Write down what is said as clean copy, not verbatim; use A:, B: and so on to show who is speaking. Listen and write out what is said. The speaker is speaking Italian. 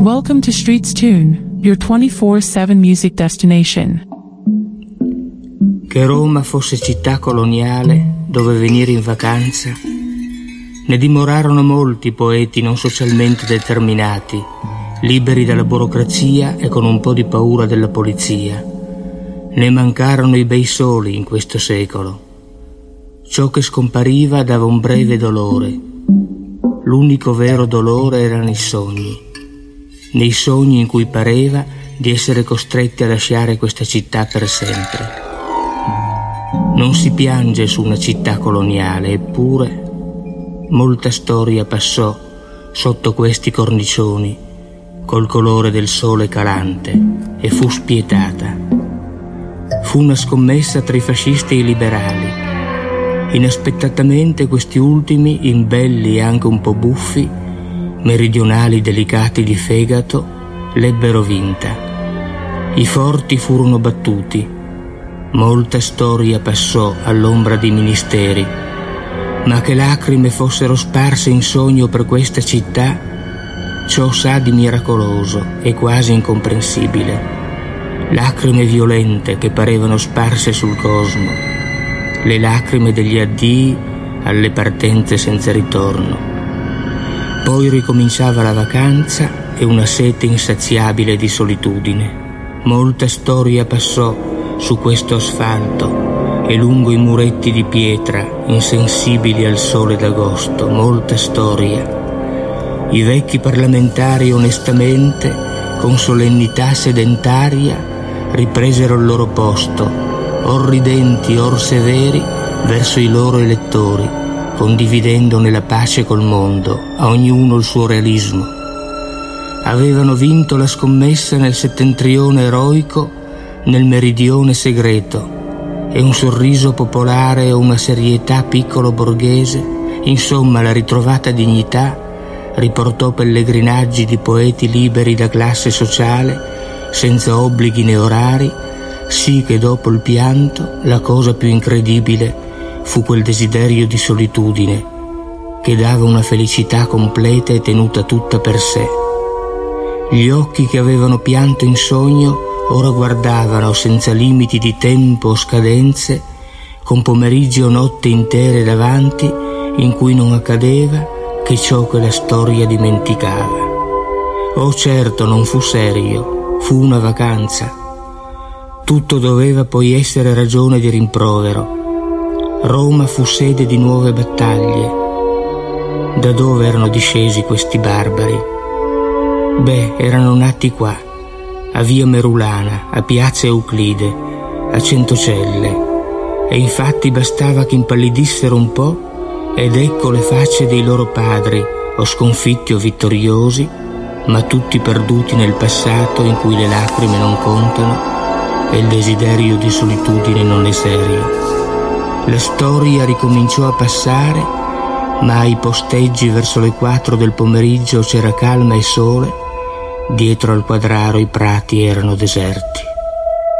A: Welcome to Streets Tune, your 24/7 music destination.
B: Che Roma fosse città coloniale dove venire in vacanza, ne dimorarono molti poeti non socialmente determinati, liberi dalla burocrazia e con un po' di paura della polizia. Ne mancarono i bei soli in questo secolo. Ciò che scompariva dava un breve dolore. L'unico vero dolore erano i sogni. Nei sogni in cui pareva di essere costretti a lasciare questa città per sempre. Non si piange su una città coloniale, eppure molta storia passò sotto questi cornicioni col colore del sole calante e fu spietata. Fu una scommessa tra i fascisti e i liberali. Inaspettatamente questi ultimi, imbelli e anche un po' buffi, meridionali delicati di fegato, l'ebbero vinta. I forti furono battuti. Molta storia passò all'ombra dei ministeri, ma che lacrime fossero sparse in sogno per questa città, ciò sa di miracoloso e quasi incomprensibile. Lacrime violente che parevano sparse sul cosmo, le lacrime degli addii alle partenze senza ritorno. Poi ricominciava la vacanza e una sete insaziabile di solitudine. Molta storia passò su questo asfalto e lungo i muretti di pietra insensibili al sole d'agosto. Molta storia. I vecchi parlamentari onestamente, con solennità sedentaria, ripresero il loro posto, or ridenti or severi, verso i loro elettori, condividendone la pace col mondo, a ognuno il suo realismo. Avevano vinto la scommessa nel settentrione eroico, nel meridione segreto, e un sorriso popolare o una serietà piccolo borghese, insomma la ritrovata dignità, riportò pellegrinaggi di poeti liberi da classe sociale, senza obblighi né orari, sì che dopo il pianto la cosa più incredibile fu quel desiderio di solitudine che dava una felicità completa e tenuta tutta per sé. Gli occhi che avevano pianto in sogno ora guardavano senza limiti di tempo o scadenze, con pomeriggi o notte intere davanti in cui non accadeva che ciò che la storia dimenticava. Oh certo, non fu serio, fu una vacanza. Tutto doveva poi essere ragione di rimprovero. Roma fu sede di nuove battaglie. Da dove erano discesi questi barbari? Beh, erano nati qua, a via Merulana, a piazza Euclide, a Centocelle, e infatti bastava che impallidissero un po' ed ecco le facce dei loro padri, o sconfitti o vittoriosi, ma tutti perduti nel passato in cui le lacrime non contano e il desiderio di solitudine non è serio. La storia ricominciò a passare, ma ai posteggi verso le 4 del pomeriggio c'era calma e sole, dietro al Quadraro i prati erano deserti.